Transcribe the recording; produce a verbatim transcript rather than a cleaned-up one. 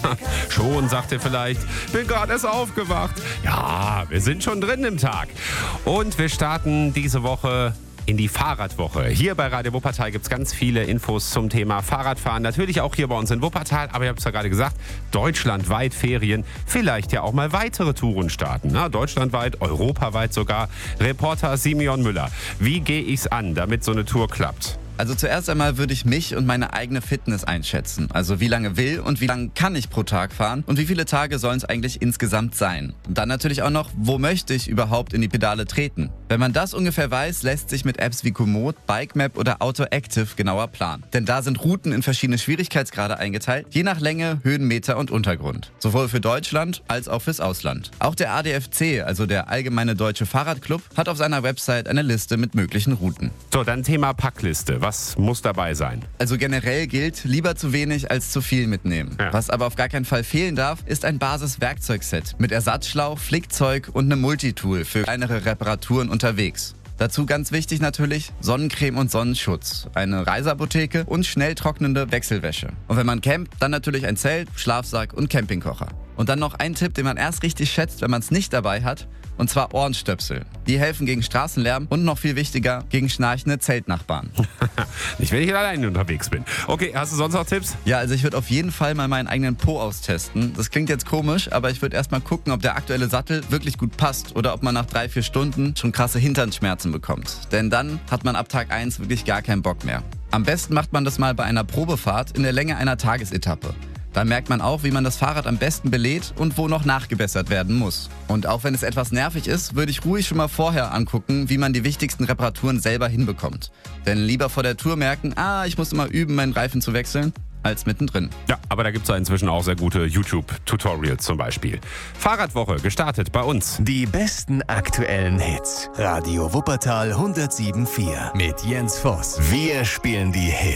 Schon, sagt ihr vielleicht. Bin gerade erst aufgewacht. Ja, wir sind schon drin im Tag. Und wir starten diese Woche in die Fahrradwoche. Hier bei Radio Wuppertal gibt es ganz viele Infos zum Thema Fahrradfahren. Natürlich auch hier bei uns in Wuppertal. Aber ich habe es ja gerade gesagt, deutschlandweit Ferien. Vielleicht ja auch mal weitere Touren starten. Na, deutschlandweit, europaweit sogar. Reporter Simeon Müller. Wie gehe ich's an, damit so eine Tour klappt? Also zuerst einmal würde ich mich und meine eigene Fitness einschätzen. Also wie lange will und wie lange kann ich pro Tag fahren und wie viele Tage sollen es eigentlich insgesamt sein. Und dann natürlich auch noch, wo möchte ich überhaupt in die Pedale treten. Wenn man das ungefähr weiß, lässt sich mit Apps wie Komoot, Bikemap oder AutoActive genauer planen. Denn da sind Routen in verschiedene Schwierigkeitsgrade eingeteilt, je nach Länge, Höhenmeter und Untergrund. Sowohl für Deutschland als auch fürs Ausland. Auch der A D F C, also der Allgemeine Deutsche Fahrradclub, hat auf seiner Website eine Liste mit möglichen Routen. So, dann Thema Packliste. Was muss dabei sein? Also generell gilt, lieber zu wenig als zu viel mitnehmen. Ja. Was aber auf gar keinen Fall fehlen darf, ist ein Basis-Werkzeugset mit Ersatzschlauch, Flickzeug und einem Multitool für kleinere Reparaturen unterwegs. Dazu ganz wichtig natürlich Sonnencreme und Sonnenschutz, eine Reiseapotheke und schnell trocknende Wechselwäsche. Und wenn man campt, dann natürlich ein Zelt, Schlafsack und Campingkocher. Und dann noch ein Tipp, den man erst richtig schätzt, wenn man es nicht dabei hat, und zwar Ohrenstöpsel. Die helfen gegen Straßenlärm und noch viel wichtiger, gegen schnarchende Zeltnachbarn. Nicht, wenn ich alleine unterwegs bin. Okay, hast du sonst noch Tipps? Ja, also ich würde auf jeden Fall mal meinen eigenen Po austesten. Das klingt jetzt komisch, aber ich würde erstmal gucken, ob der aktuelle Sattel wirklich gut passt oder ob man nach drei, vier Stunden schon krasse Hinternschmerzen bekommt. Denn dann hat man ab Tag eins wirklich gar keinen Bock mehr. Am besten macht man das mal bei einer Probefahrt in der Länge einer Tagesetappe. Da merkt man auch, wie man das Fahrrad am besten belädt und wo noch nachgebessert werden muss. Und auch wenn es etwas nervig ist, würde ich ruhig schon mal vorher angucken, wie man die wichtigsten Reparaturen selber hinbekommt. Denn lieber vor der Tour merken, ah, ich muss immer üben, meinen Reifen zu wechseln, als mittendrin. Ja, aber da gibt es ja inzwischen auch sehr gute YouTube-Tutorials zum Beispiel. Fahrradwoche gestartet bei uns. Die besten aktuellen Hits. Radio Wuppertal hundertsieben Komma vier mit Jens Voss. Wir spielen die Hits.